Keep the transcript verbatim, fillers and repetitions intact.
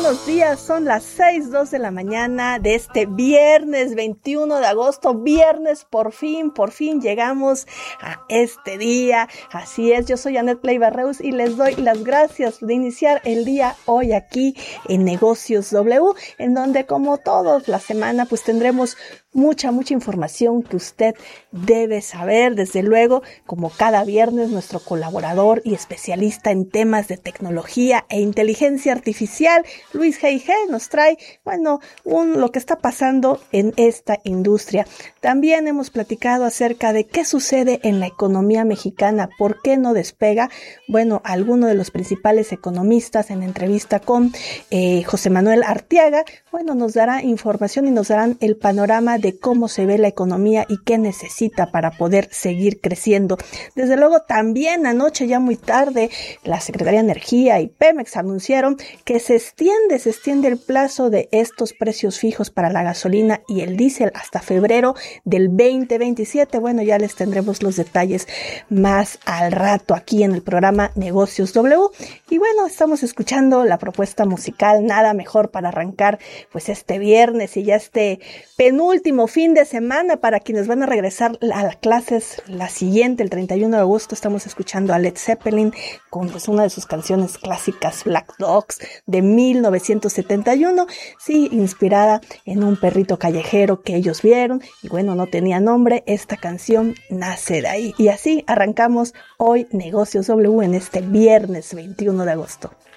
buenos días, son las seis dos de la mañana de este viernes veintiuno de agosto, viernes por fin, por fin llegamos a este día, así es, yo soy Anet Play Barreus y les doy las gracias de iniciar el día hoy aquí en Negocios W, en donde como todos la semana pues tendremos mucha, mucha información que usted debe saber. Desde luego, como cada viernes, nuestro colaborador y especialista en temas de tecnología e inteligencia artificial, Luis G I G, nos trae, bueno, un, lo que está pasando en esta industria. También hemos platicado acerca de qué sucede en la economía mexicana, por qué no despega. Bueno, alguno de los principales economistas en entrevista con eh, José Manuel Arteaga, bueno, nos dará información y nos darán el panorama de de cómo se ve la economía y qué necesita para poder seguir creciendo. Desde luego, también anoche, ya muy tarde, la Secretaría de Energía y Pemex anunciaron que se extiende, se extiende el plazo de estos precios fijos para la gasolina y el diésel hasta febrero del veinte veintisiete. Bueno, ya les tendremos los detalles más al rato aquí en el programa Negocios W. Y bueno, estamos escuchando la propuesta musical, nada mejor para arrancar pues este viernes y ya este penúltimo fin de semana para quienes van a regresar a las clases la siguiente, el treinta y uno de agosto. Estamos escuchando a Led Zeppelin con pues una de sus canciones clásicas, Black Dogs, de mil novecientos setenta y uno, sí, inspirada en un perrito callejero que ellos vieron y bueno, no tenía nombre. Esta canción nace de ahí y así arrancamos hoy Negocios W en este viernes veintiuno de agosto.